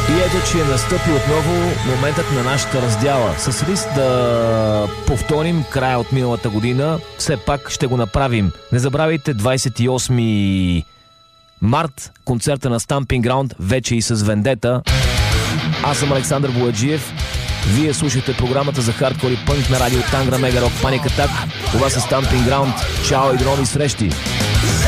И ето, че настъпи отново моментът на нашата раздяла. С риск да повторим края от миналата година, все пак ще го направим. Не забравяйте, 28 март, концерта на Stamping Ground, вече и с Вендета. Аз съм Александър Бояджиев. Вие слушате програмата за хардкор и пънк на радио Тангра Мега Рок Паник Атак. Това са Stamping Ground. Чао и до нови срещи!